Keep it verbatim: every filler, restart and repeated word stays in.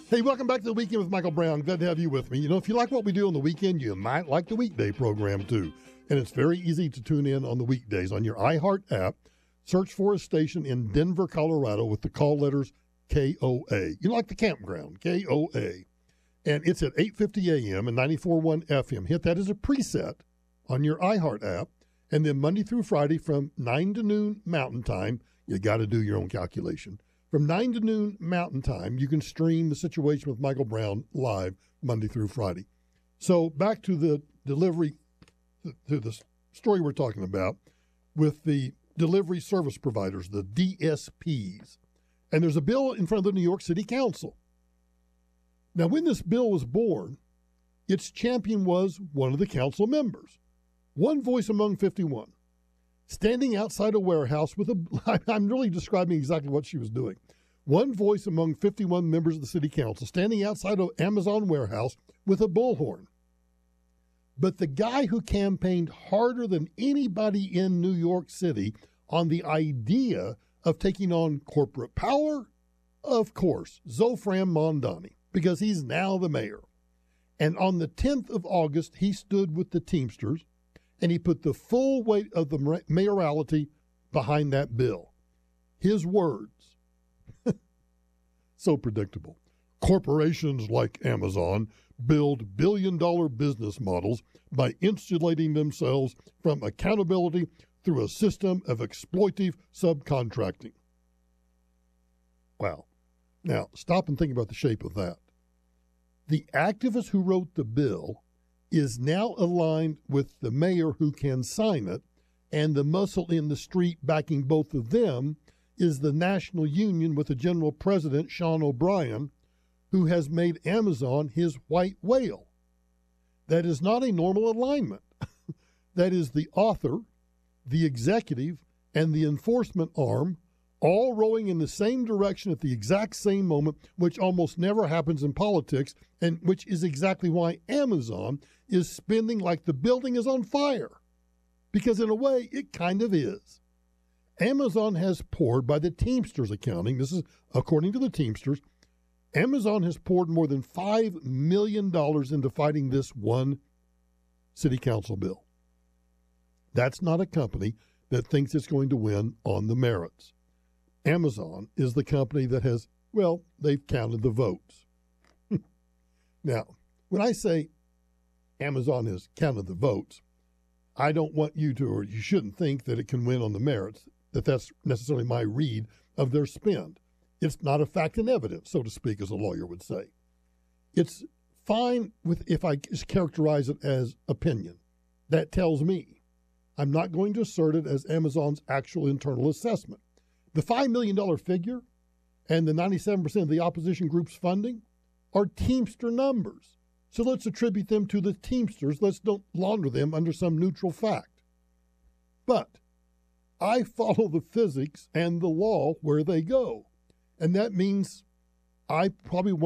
Hey, welcome back to the Weekend with Michael Brown. Glad to have you with me. You know, if you like what we do on the weekend, you might like the weekday program too. And it's very easy to tune in on the weekdays. On your iHeart app, search for a station in Denver, Colorado with the call letters K O A. You know, like the campground, K O A. And it's at eight fifty a.m. and ninety-four point one F M. Hit that as a preset on your iHeart app. And then Monday through Friday from nine to noon Mountain Time, you got to do your own calculation. From nine to noon Mountain Time, you can stream The Situation with Michael Brown live Monday through Friday. So back to the delivery, to the story we're talking about with the delivery service providers, the D S Ps. And there's a bill in front of the New York City Council. Now, when this bill was born, its champion was one of the council members, one voice among fifty-one. Standing outside a warehouse with a, I'm really describing exactly what she was doing. One voice among fifty-one members of the city council, standing outside an Amazon warehouse with a bullhorn. But the guy who campaigned harder than anybody in New York City on the idea of taking on corporate power, of course, Zofran Mondani, because he's now the mayor. And on the tenth of August, he stood with the Teamsters, and he put the full weight of the mayoralty behind that bill. His words, so predictable. Corporations like Amazon build billion-dollar business models by insulating themselves from accountability through a system of exploitive subcontracting. Wow. Now, stop and think about the shape of that. The activist who wrote the bill is now aligned with the mayor who can sign it, and the muscle in the street backing both of them is the national union with the general president, Sean O'Brien, who has made Amazon his white whale. That is not a normal alignment. That is the author, the executive, and the enforcement arm all rowing in the same direction at the exact same moment, which almost never happens in politics, and which is exactly why Amazon is spending like the building is on fire. Because in a way, it kind of is. Amazon has poured, by the Teamsters accounting, this is according to the Teamsters, Amazon has poured more than five million dollars into fighting this one city council bill. That's not a company that thinks it's going to win on the merits. Amazon is the company that has, well, they've counted the votes. Now, when I say Amazon has counted the votes, I don't want you to, or you shouldn't think that it can win on the merits, that that's necessarily my read of their spend. It's not a fact and evidence, so to speak, as a lawyer would say. It's fine with if I just characterize it as opinion. That tells me I'm not going to assert it as Amazon's actual internal assessment. The five million dollars figure and the ninety-seven percent of the opposition group's funding are Teamster numbers. So let's attribute them to the Teamsters. Let's don't launder them under some neutral fact. But I follow the physics and the law where they go. And that means I probably want